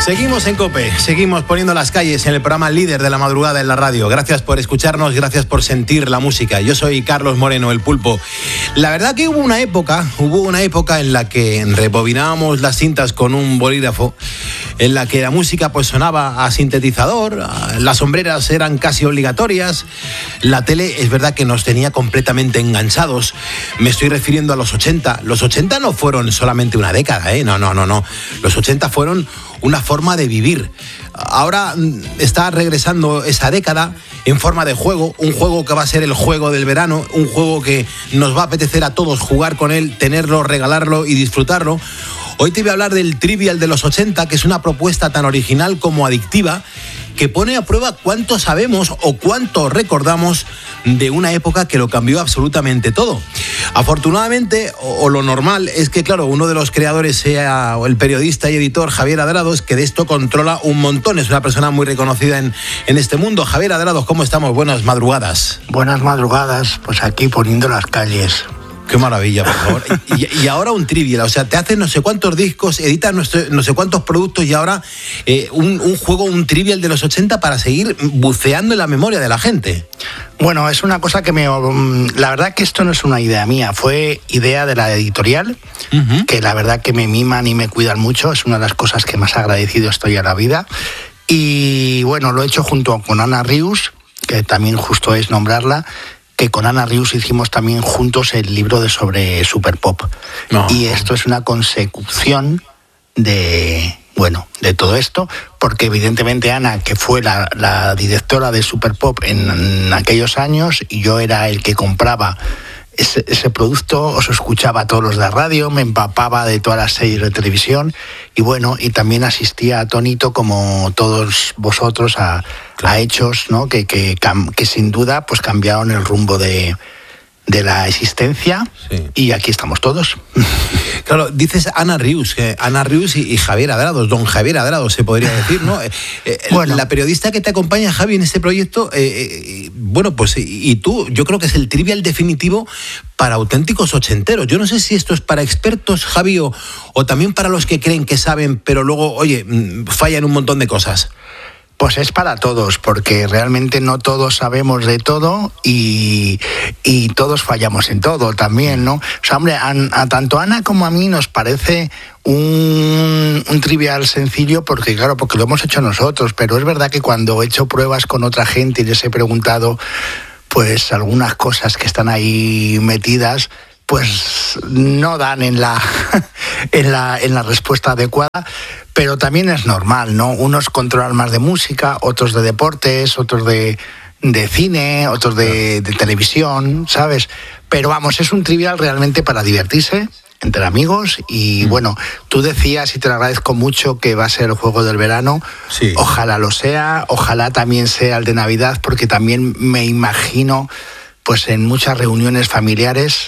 Seguimos en COPE, seguimos poniendo las calles en el programa líder de la madrugada en la radio. Gracias por escucharnos, gracias por sentir la música. Yo soy Carlos Moreno, el Pulpo. La verdad que hubo una época en la que rebobinábamos las cintas con un bolígrafo, en la que la música pues sonaba a sintetizador, las sombreras eran casi obligatorias, la tele es verdad que nos tenía completamente enganchados. Me estoy refiriendo a los 80. Los 80 no fueron solamente una década, no. Los 80 fueron una forma de vivir. Ahora está regresando esa década en forma de juego, un juego que va a ser el juego del verano, un juego que nos va a apetecer a todos jugar con él, tenerlo, regalarlo y disfrutarlo. Hoy te voy a hablar del Trivial de los 80, que es una propuesta tan original como adictiva, que pone a prueba cuánto sabemos o cuánto recordamos de una época que lo cambió absolutamente todo. Afortunadamente, o lo normal, es que, claro, uno de los creadores sea el periodista y editor Javier Adrados, que de esto controla un montón. Es una persona muy reconocida en este mundo. Javier Adrados, ¿cómo estamos? Buenas madrugadas. Buenas madrugadas, pues aquí poniendo las calles. Qué maravilla, por favor. Y ahora un Trivial, o sea, te hacen no sé cuántos discos, editas no sé cuántos productos y ahora un juego, un Trivial de los 80 para seguir buceando en la memoria de la gente. Bueno, es una cosa que la verdad que esto no es una idea mía, fue idea de la editorial, que la verdad que me miman y me cuidan mucho, es una de las cosas que más agradecido estoy a la vida. Y bueno, lo he hecho junto con Ana Rius, que también justo es nombrarla, que con Ana Rius hicimos también juntos el libro sobre Super Pop. No. Y esto es una consecución de todo esto, porque evidentemente Ana, que fue la directora de Super Pop en aquellos años, y yo era el que compraba ese producto, os escuchaba todos los de radio, me empapaba de todas las series de televisión y también asistía atónito como todos vosotros a hechos, ¿no? que sin duda pues cambiaron el rumbo de la existencia. Sí. Y aquí estamos todos. Claro, dices Ana Rius y Javier Adrados, don Javier Adrados se podría decir, ¿no? Bueno, la periodista que te acompaña, Javi, en este proyecto, pues y tú, yo creo que es el Trivial definitivo para auténticos ochenteros. Yo no sé si esto es para expertos, Javi, o también para los que creen que saben, pero luego, fallan un montón de cosas. Pues es para todos, porque realmente no todos sabemos de todo y todos fallamos en todo también, ¿no? O sea, hombre, tanto a Ana como a mí nos parece un trivial sencillo porque lo hemos hecho nosotros, pero es verdad que cuando he hecho pruebas con otra gente y les he preguntado pues algunas cosas que están ahí metidas, pues no dan en la respuesta adecuada, pero también es normal, ¿no? Unos controlan más de música, otros de deportes, otros de cine, otros de televisión, ¿sabes? Pero vamos, es un trivial realmente para divertirse entre amigos y bueno, tú decías y te lo agradezco mucho que va a ser el juego del verano. Sí. Ojalá lo sea, ojalá también sea el de Navidad, porque también me imagino pues en muchas reuniones familiares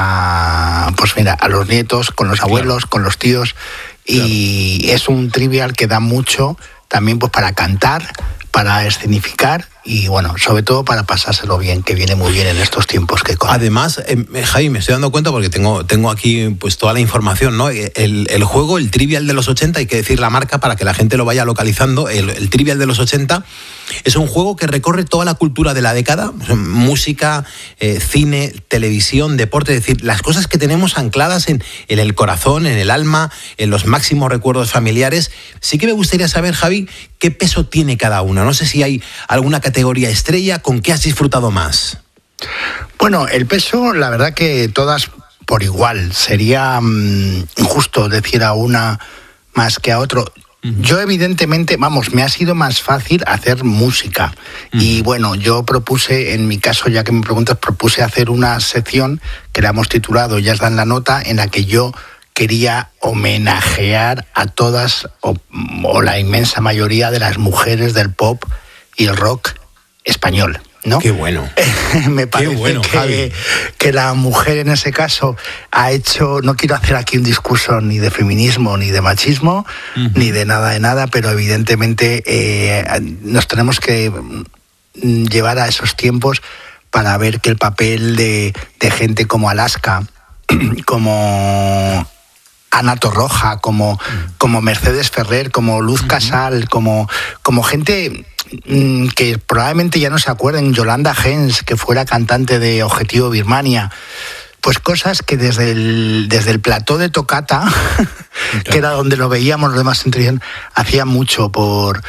a los nietos, con los abuelos, con los tíos, y es un trivial que da mucho también pues para cantar, para escenificar y bueno, sobre todo para pasárselo bien, que viene muy bien en estos tiempos que corren. Además, Javi, me estoy dando cuenta porque tengo aquí pues toda la información, ¿no? El juego, el Trivial de los 80, hay que decir la marca para que la gente lo vaya localizando. El Trivial de los 80 es un juego que recorre toda la cultura de la década, música, cine, televisión, deporte, es decir, las cosas que tenemos ancladas en el corazón, en el alma, en los máximos recuerdos familiares. Sí que me gustaría saber, Javi, qué peso tiene cada una. No sé si hay alguna categoría estrella, ¿con qué has disfrutado más? Bueno, el peso, la verdad que todas por igual. Sería injusto decir a una más que a otro. Yo evidentemente, me ha sido más fácil hacer música. Y bueno, yo propuse, en mi caso, ya que me preguntas, propuse hacer una sección que la hemos titulado, ya está en la nota, en la que yo quería homenajear a todas o la inmensa mayoría de las mujeres del pop y el rock español, ¿no? Qué bueno. Me parece que la mujer en ese caso ha hecho, no quiero hacer aquí un discurso ni de feminismo ni de machismo, ni de nada, pero evidentemente nos tenemos que llevar a esos tiempos para ver que el papel de gente como Alaska, como Ana Torroja, como Mercedes Ferrer, como Luz Casal, como gente que probablemente ya no se acuerden, Yolanda Gens, que fuera cantante de Objetivo Birmania. Pues cosas que desde el plató de Tocata, que era donde lo veíamos los demás en televisión, hacían mucho por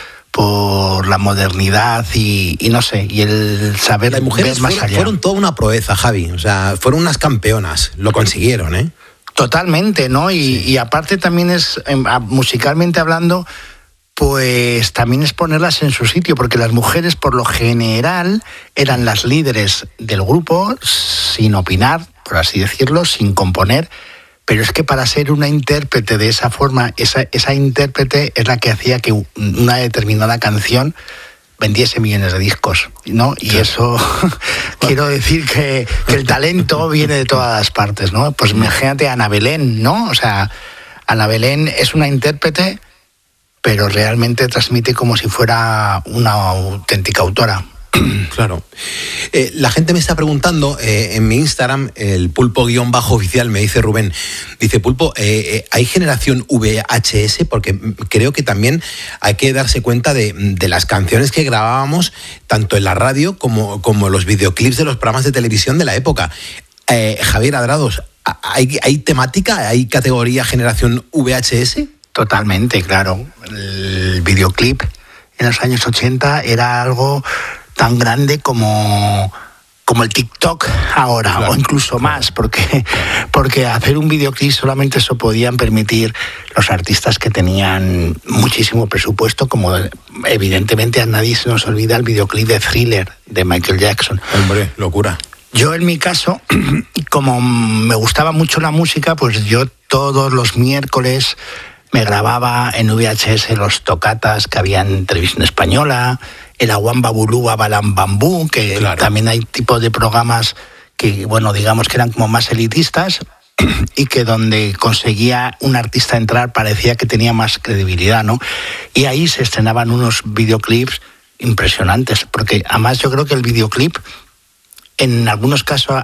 la modernidad y no sé, y el saber las mujeres ver más allá. Fueron toda una proeza, Javi, o sea, fueron unas campeonas, lo consiguieron, ¿eh? Totalmente, ¿no? Y aparte también es, musicalmente hablando, pues también es ponerlas en su sitio, porque las mujeres por lo general eran las líderes del grupo, sin opinar, por así decirlo, sin componer, pero es que para ser una intérprete de esa forma, esa intérprete es la que hacía que una determinada canción vendiese millones de discos, ¿no? Y eso quiero decir que el talento viene de todas partes, ¿no? Pues imagínate a Ana Belén, ¿no? O sea, Ana Belén es una intérprete, pero realmente transmite como si fuera una auténtica autora. Claro. La gente me está preguntando en mi Instagram, el pulpo_oficial, me dice Rubén, dice Pulpo, ¿hay generación VHS? Porque creo que también hay que darse cuenta de las canciones que grabábamos tanto en la radio como los videoclips de los programas de televisión de la época. Javier Adrados, ¿hay temática? ¿Hay categoría generación VHS? Totalmente, claro. El videoclip en los años 80 era algo tan grande como el TikTok ahora, claro, o incluso más, porque hacer un videoclip solamente se podían permitir los artistas que tenían muchísimo presupuesto, como evidentemente a nadie se nos olvida el videoclip de Thriller de Michael Jackson. Hombre, locura. Yo en mi caso, como me gustaba mucho la música, pues yo todos los miércoles me grababa en VHS los tocatas que había en televisión española, el Aguamba Bulú Balam Bambú, que claro, también hay tipos de programas que, bueno, digamos que eran como más elitistas y que donde conseguía un artista entrar parecía que tenía más credibilidad, ¿no? Y ahí se estrenaban unos videoclips impresionantes, porque además yo creo que el videoclip en algunos casos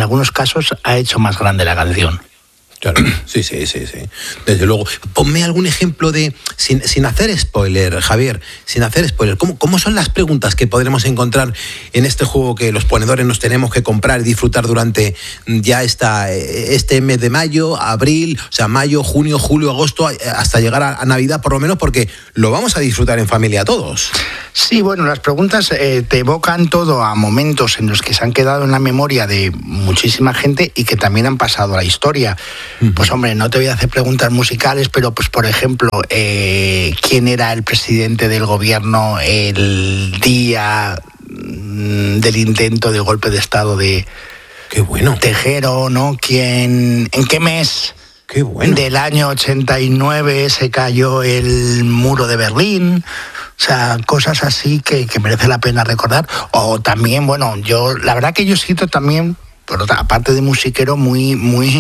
ha hecho más grande la canción. Claro, sí. Desde luego. Ponme algún ejemplo de, sin hacer spoiler, Javier, sin hacer spoiler, ¿cómo son las preguntas que podremos encontrar en este juego que los ponedores nos tenemos que comprar y disfrutar durante ya este mes de mayo, abril, o sea, mayo, junio, julio, agosto, hasta llegar a Navidad por lo menos, porque lo vamos a disfrutar en familia todos? Sí, bueno, las preguntas te evocan todo a momentos en los que se han quedado en la memoria de muchísima gente y que también han pasado a la historia. Pues hombre, no te voy a hacer preguntas musicales, pero pues por ejemplo, ¿quién era el presidente del gobierno el día del intento de golpe de estado de Qué bueno. Tejero, ¿no? ¿En qué mes Qué bueno. del año 89 se cayó el muro de Berlín? O sea, cosas así que merece la pena recordar. O también, bueno, la verdad que yo he sido también, aparte de musiquero, muy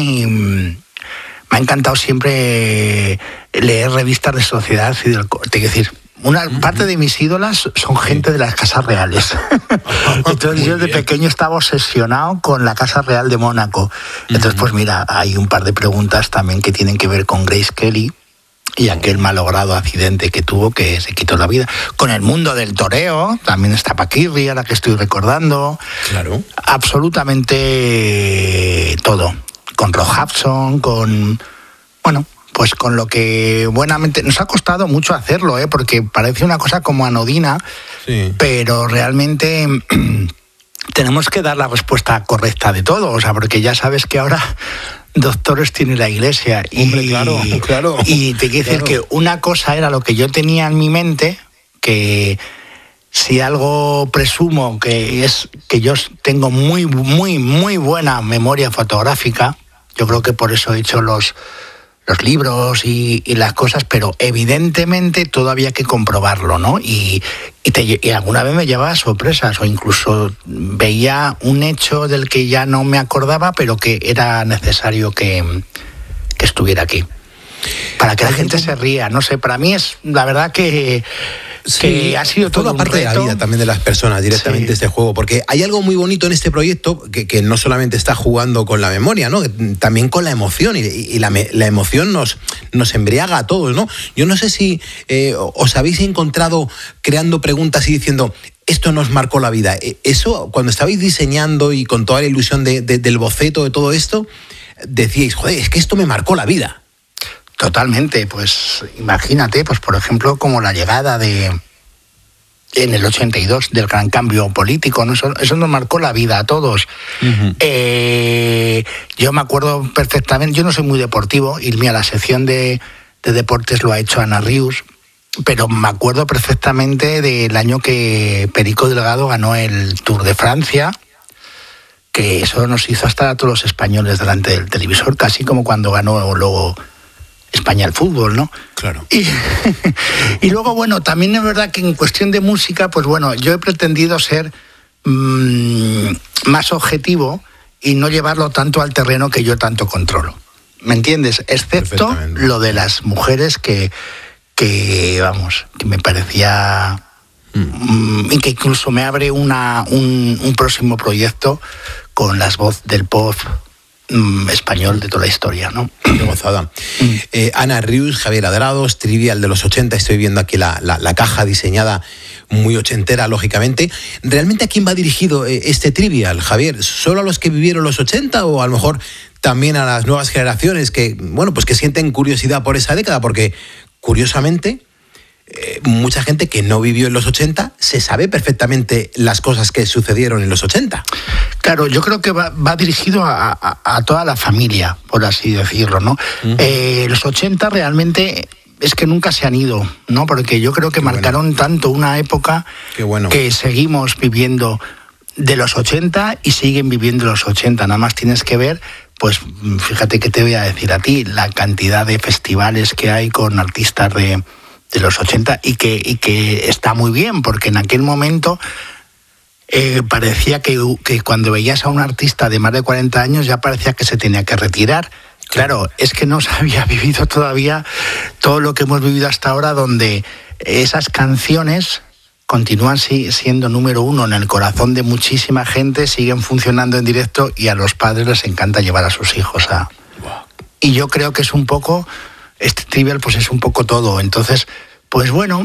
me ha encantado siempre leer revistas de sociedad y es decir, una parte de mis ídolas son gente de las casas reales. Entonces yo de pequeño estaba obsesionado con la Casa Real de Mónaco. Entonces pues mira, hay un par de preguntas también que tienen que ver con Grace Kelly y aquel malogrado accidente que tuvo, que se quitó la vida. Con el mundo del toreo, también está Paquirri, ahora que estoy recordando. Claro. Absolutamente todo. Con Rock Hudson, pues con lo que buenamente nos ha costado mucho hacerlo, porque parece una cosa como anodina, sí, pero realmente tenemos que dar la respuesta correcta de todo, o sea, porque ya sabes que ahora doctores tiene la Iglesia. Hombre, claro. Y te quiero decir que una cosa era lo que yo tenía en mi mente, que si algo presumo que es que yo tengo muy, muy, muy buena memoria fotográfica, yo creo que por eso he hecho los libros y las cosas, pero evidentemente todo había que comprobarlo, ¿no? Y alguna vez me llevaba sorpresas o incluso veía un hecho del que ya no me acordaba, pero que era necesario que estuviera aquí. Para que la gente se ría, no sé, para mí es la verdad que que ha sido todo un parte reto. de la vida también de las personas directamente este juego, porque hay algo muy bonito en este proyecto que no solamente está jugando con la memoria, ¿no? También con la emoción, y la emoción nos embriaga a todos, ¿no? Yo no sé si os habéis encontrado creando preguntas y diciendo, esto nos marcó la vida. Eso, cuando estabais diseñando y con toda la ilusión del boceto de todo esto, decíais, joder, es que esto me marcó la vida. Totalmente, pues imagínate, pues por ejemplo, como la llegada en el 82 del gran cambio político, ¿no? Eso nos marcó la vida a todos. Uh-huh. Yo me acuerdo perfectamente, yo no soy muy deportivo, y mira, la sección de deportes lo ha hecho Ana Rius, pero me acuerdo perfectamente del año que Perico Delgado ganó el Tour de Francia, que eso nos hizo hasta a todos los españoles delante del televisor, casi como cuando ganó luego España el fútbol, ¿no? Claro. Y luego, bueno, también es verdad que en cuestión de música, pues bueno, yo he pretendido ser más objetivo y no llevarlo tanto al terreno que yo tanto controlo. ¿Me entiendes? Excepto lo de las mujeres que vamos, que me parecía y que incluso me abre un próximo proyecto con las voces del pop español de toda la historia, ¿no? Qué gozada. Ana Rius, Javier Adrados, Trivial de los 80, estoy viendo aquí la caja diseñada muy ochentera, lógicamente. ¿Realmente a quién va dirigido este Trivial, Javier? ¿Solo a los que vivieron los 80 o a lo mejor también a las nuevas generaciones que, bueno, pues que sienten curiosidad por esa década? Porque, curiosamente, mucha gente que no vivió en los 80 se sabe perfectamente las cosas que sucedieron en los 80. Claro, yo creo que va dirigido a toda la familia, por así decirlo, ¿no? Uh-huh. Los 80 realmente es que nunca se han ido, ¿no? Porque yo creo que marcaron tanto una época que seguimos viviendo de los 80 y siguen viviendo los 80. Nada más tienes que ver, pues fíjate que te voy a decir a ti, la cantidad de festivales que hay con artistas de los 80 y que está muy bien, porque en aquel momento parecía que cuando veías a un artista de más de 40 años ya parecía que se tenía que retirar. Claro, es que no se había vivido todavía todo lo que hemos vivido hasta ahora, donde esas canciones continúan siendo número uno en el corazón de muchísima gente, siguen funcionando en directo y a los padres les encanta llevar a sus hijos a... Y yo creo que es un poco... Este Trivial pues es un poco todo. Entonces, pues bueno,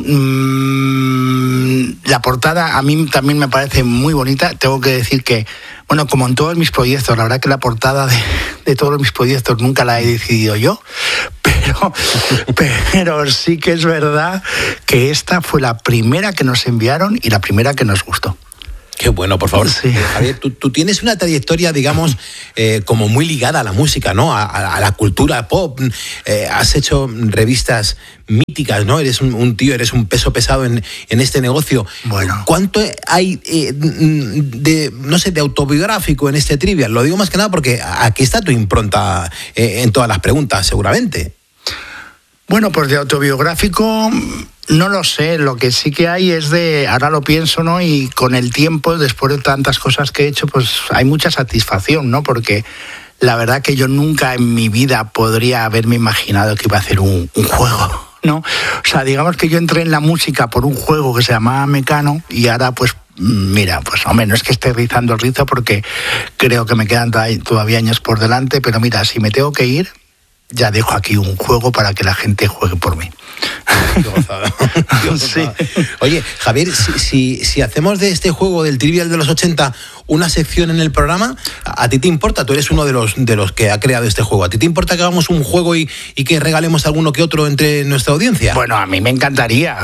la portada a mí también me parece muy bonita. Tengo que decir que, bueno, como en todos mis proyectos, la verdad que la portada de todos mis proyectos nunca la he decidido yo, pero sí que es verdad que esta fue la primera que nos enviaron y la primera que nos gustó. Qué bueno, por favor. Sí. Javier, tú tienes una trayectoria, digamos, como muy ligada a la música, ¿no? A la cultura pop. Has hecho revistas míticas, ¿no? Eres un tío, eres un peso pesado en este negocio. Bueno. ¿Cuánto hay de autobiográfico en este Trivial? Lo digo más que nada porque aquí está tu impronta en todas las preguntas, seguramente. Bueno, pues de autobiográfico... No lo sé, lo que sí que hay es ahora lo pienso, ¿no? Y con el tiempo, después de tantas cosas que he hecho, pues hay mucha satisfacción, ¿no? Porque la verdad que yo nunca en mi vida podría haberme imaginado que iba a hacer un juego, ¿no? O sea, digamos que yo entré en la música por un juego que se llamaba Mecano y ahora pues, mira, pues hombre, no es que esté rizando el rizo porque creo que me quedan todavía años por delante, pero mira, si me tengo que ir, ya dejo aquí un juego para que la gente juegue por mí. Qué gozada. Sí. Oye, Javier, si hacemos de este juego del Trivial de los 80 una sección en el programa, ¿a ti te importa? Tú eres uno de los que ha creado este juego. ¿A ti te importa que hagamos un juego y que regalemos alguno que otro entre nuestra audiencia? Bueno, a mí me encantaría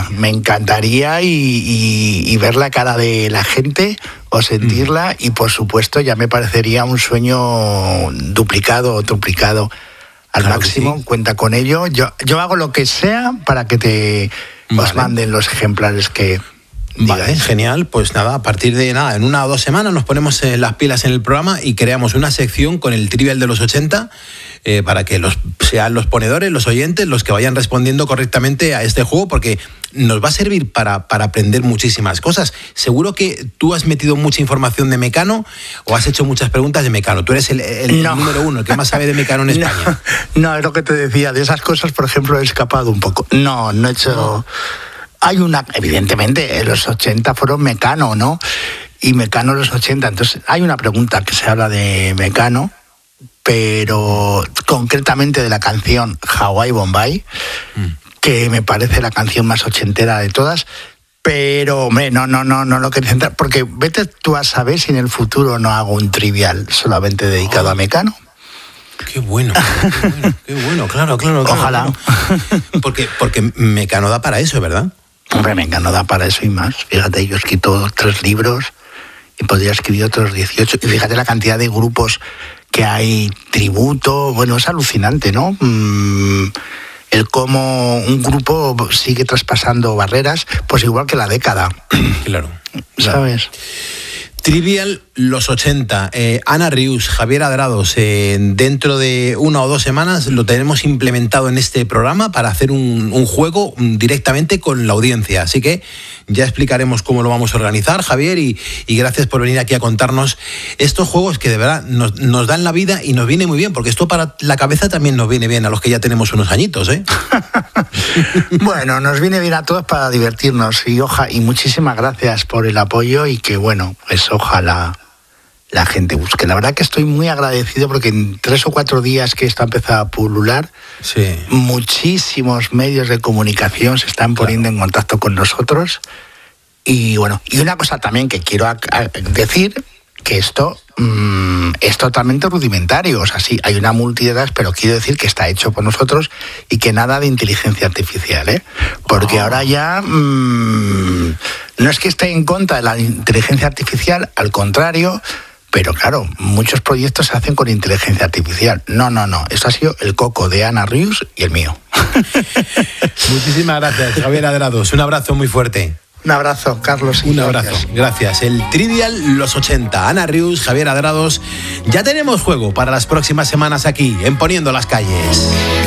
y ver la cara de la gente o sentirla y por supuesto ya me parecería un sueño duplicado o triplicado. Al máximo, sí. Cuenta con ello. Yo hago lo que sea para que os manden los ejemplares que digáis. Vale, genial. Pues nada, a partir de nada, en 1 o 2 semanas nos ponemos las pilas en el programa y creamos una sección con el Trivial de los 80 para que sean los ponedores, los oyentes, los que vayan respondiendo correctamente a este juego, porque nos va a servir para aprender muchísimas cosas. Seguro que tú has metido mucha información de Mecano o has hecho muchas preguntas de Mecano. Tú eres el número uno, el que más sabe de Mecano en España. No, es lo que te decía. De esas cosas, por ejemplo, he escapado un poco. No he hecho... Hay evidentemente, los 80 fueron Mecano, ¿no? Y Mecano los 80. Entonces, hay una pregunta que se habla de Mecano, pero concretamente de la canción Hawaii Bombay, que me parece la canción más ochentera de todas. Pero, hombre, no lo quería centrar, porque vete tú a saber si en el futuro no hago un trivial solamente dedicado a Mecano. Qué bueno, claro. Ojalá. Claro. Porque Mecano da para eso, ¿verdad? Hombre, Mecano da para eso y más. Fíjate, yo he escrito 3 libros y podría escribir otros 18. Y fíjate la cantidad de grupos que hay, tributo. Bueno, es alucinante, ¿no? El cómo un grupo sigue traspasando barreras, pues igual que la década. Claro. ¿Sabes? Trivial los 80. Ana Rius, Javier Adrados, dentro de 1 o 2 semanas lo tenemos implementado en este programa para hacer un juego directamente con la audiencia. Así que ya explicaremos cómo lo vamos a organizar, Javier, y gracias por venir aquí a contarnos estos juegos que de verdad nos dan la vida y nos viene muy bien, porque esto para la cabeza también nos viene bien a los que ya tenemos unos añitos, ¿eh? Bueno, nos viene bien a todos para divertirnos y muchísimas gracias por el apoyo y que, bueno, pues ojalá la gente busque. La verdad que estoy muy agradecido porque en 3 o 4 días que esto ha empezado a pulular, muchísimos medios de comunicación se están poniendo en contacto con nosotros. Y bueno, y una cosa también que quiero decir, que esto es totalmente rudimentario. O sea, sí, hay una multidad, pero quiero decir que está hecho por nosotros y que nada de inteligencia artificial, ¿eh? Porque ahora ya no es que esté en contra de la inteligencia artificial, al contrario. Pero claro, muchos proyectos se hacen con inteligencia artificial. No. Eso ha sido el coco de Ana Rius y el mío. Muchísimas gracias, Javier Adrados. Un abrazo muy fuerte. Un abrazo, Carlos. Un abrazo. Gracias. El Trivial los 80. Ana Rius, Javier Adrados. Ya tenemos juego para las próximas semanas aquí en Poniendo las Calles.